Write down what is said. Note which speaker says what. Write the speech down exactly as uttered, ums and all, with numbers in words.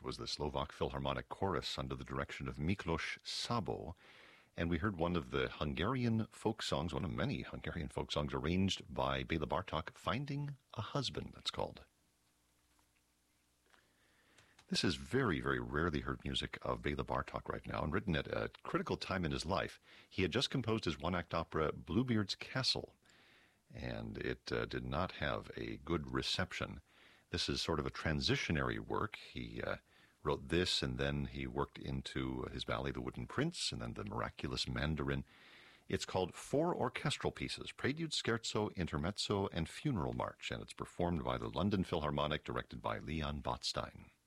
Speaker 1: That was the Slovak Philharmonic Chorus under the direction of Miklos Sabo. And we heard one of the Hungarian folk songs, one of many Hungarian folk songs arranged by Bela Bartok, Finding a Husband, that's called. This is very, very rarely heard music of Bela Bartok right now, and written at a critical time in his life. He had just composed his one-act opera, Bluebeard's Castle, and it uh, did not have a good reception. This is sort of a transitionary work. He uh, wrote this, and then he worked into his ballet, The Wooden Prince, and then The Miraculous Mandarin. It's called Four Orchestral Pieces, Prelude, Scherzo, Intermezzo, and Funeral March, and it's performed by the London Philharmonic, directed by Leon Botstein.